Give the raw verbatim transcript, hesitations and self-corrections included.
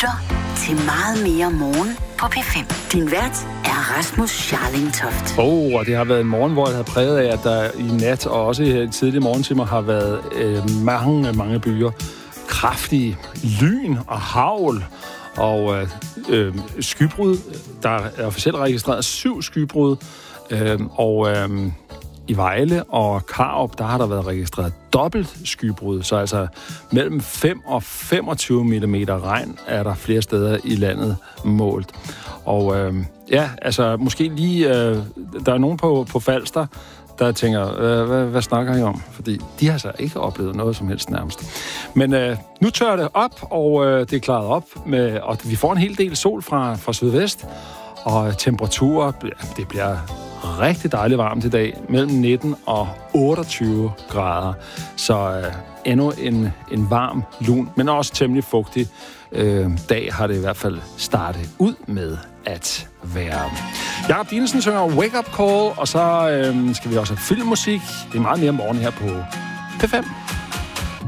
lytter til Meget mere morgen på P fem. Din vært er Rasmus Scharling Toft. Åh, oh, og det har været en morgen, hvor det har præget af, at der i nat og også i tidlige morgentimer har været øh, mange, mange byer. Kraftige lyn og hagl og øh, øh, skybrud. Der er officielt registreret syv skybrud, øh, og øh, i Vejle og Karup, der har der været registreret dobbelt skybrud, så altså mellem fem og femogtyve millimeter regn er der flere steder i landet målt. Og øh, ja, altså måske lige, øh, der er nogen på, på Falster, der tænker, øh, hvad, hvad snakker I om? Fordi de har så ikke oplevet noget som helst nærmest. Men øh, nu tørrer det op, og øh, det er klaret op, med, og vi får en hel del sol fra, fra sydvest, og temperaturer, det bliver rigtig dejligt varmt i dag, mellem nitten og otteogtyve grader. Så øh, endnu en, en varm, lun, men også temmelig fugtig øh, dag har det i hvert fald startet ud med at være. Jakob Dinesen synger Wake Up Call, og så øh, skal vi også have filmmusik. Det er meget mere morgen her på P fem.